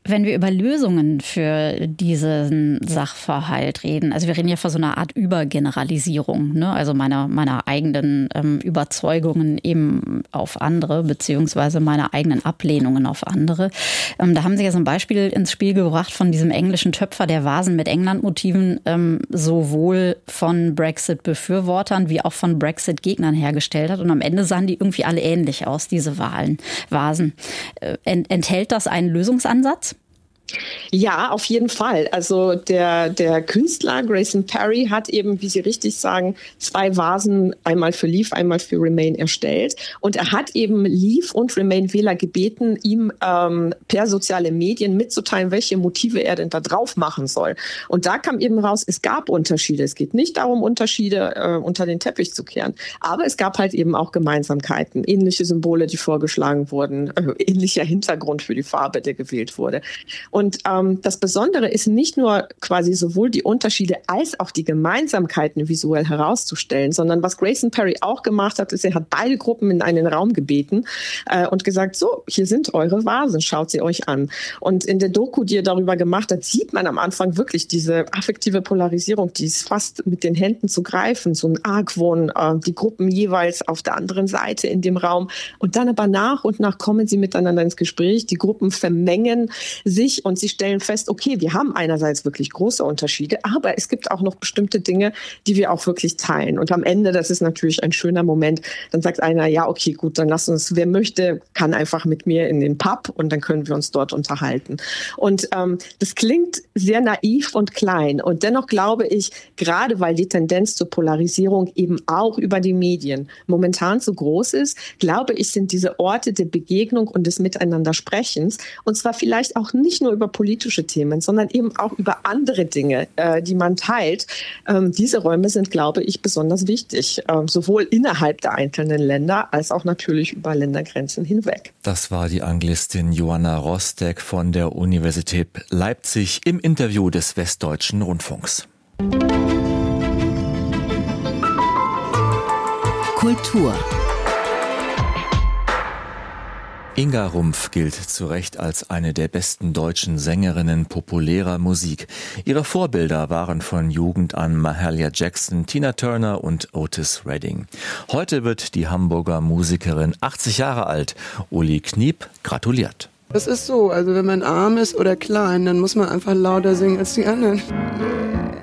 Wenn wir über Lösungen für diesen Sachverhalt reden, also wir reden ja von so einer Art Übergeneralisierung, ne? Also meiner eigenen Überzeugungen eben auf andere, beziehungsweise meiner eigenen Ablehnungen auf andere. Da haben Sie ja so ein Beispiel ins Spiel gebracht von diesem englischen Töpfer, der Vasen mit England-Motiven sowohl von Brexit-Befürwortern wie auch von Brexit-Gegnern hergestellt hat. Und am Ende sahen die irgendwie alle ähnlich aus, diese Vasen. Enthält das einen Lösungsansatz? Ja, auf jeden Fall. Also der Künstler Grayson Perry hat eben, wie Sie richtig sagen, 2 Vasen, einmal für Leave, einmal für Remain erstellt. Und er hat eben Leave und Remain-Wähler gebeten, ihm per soziale Medien mitzuteilen, welche Motive er denn da drauf machen soll. Und da kam eben raus, es gab Unterschiede. Es geht nicht darum, Unterschiede unter den Teppich zu kehren. Aber es gab halt eben auch Gemeinsamkeiten, ähnliche Symbole, die vorgeschlagen wurden, ähnlicher Hintergrund für die Farbe, der gewählt wurde. Und das Besondere ist nicht nur quasi sowohl die Unterschiede als auch die Gemeinsamkeiten visuell herauszustellen, sondern was Grayson Perry auch gemacht hat, ist, er hat beide Gruppen in einen Raum gebeten und gesagt, so, hier sind eure Vasen, schaut sie euch an. Und in der Doku, die er darüber gemacht hat, sieht man am Anfang wirklich diese affektive Polarisierung, die ist fast mit den Händen zu greifen, so ein Argwohn, die Gruppen jeweils auf der anderen Seite in dem Raum. Und dann aber nach und nach kommen sie miteinander ins Gespräch, die Gruppen vermengen sich und sie stellen fest, okay, wir haben einerseits wirklich große Unterschiede, aber es gibt auch noch bestimmte Dinge, die wir auch wirklich teilen. Und am Ende, das ist natürlich ein schöner Moment, dann sagt einer, ja, okay, gut, dann lass uns, wer möchte, kann einfach mit mir in den Pub und dann können wir uns dort unterhalten. Und das klingt sehr naiv und klein. Und dennoch glaube ich, gerade weil die Tendenz zur Polarisierung eben auch über die Medien momentan so groß ist, glaube ich, sind diese Orte der Begegnung und des Miteinandersprechens, und zwar vielleicht auch nicht nur über politische Themen, sondern eben auch über andere Dinge, die man teilt. Diese Räume sind, glaube ich, besonders wichtig, sowohl innerhalb der einzelnen Länder als auch natürlich über Ländergrenzen hinweg. Das war die Anglistin Joanna Rostek von der Universität Leipzig im Interview des Westdeutschen Rundfunks. Kultur. Inga Rumpf gilt zu Recht als eine der besten deutschen Sängerinnen populärer Musik. Ihre Vorbilder waren von Jugend an Mahalia Jackson, Tina Turner und Otis Redding. Heute wird die Hamburger Musikerin 80 Jahre alt. Uli Kniep gratuliert. Das ist so, also wenn man arm ist oder klein, dann muss man einfach lauter singen als die anderen.